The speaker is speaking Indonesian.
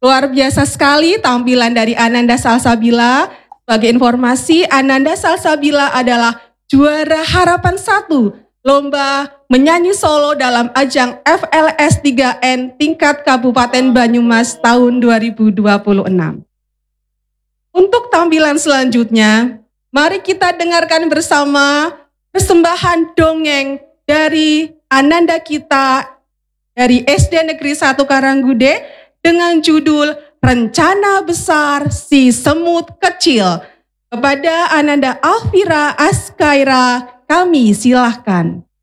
Luar biasa sekali tampilan dari Ananda Salsabila. Sebagai informasi, Ananda Salsabila adalah juara Harapan 1 Lomba Menyanyi Solo dalam ajang FLS 3N tingkat Kabupaten Banyumas tahun 2026. Untuk tampilan selanjutnya, mari kita dengarkan bersama persembahan dongeng dari Ananda kita dari SD Negeri 1 Karanggude dengan judul Rencana Besar Si Semut Kecil. Kepada Ananda Alfira Askaira, kami silahkan.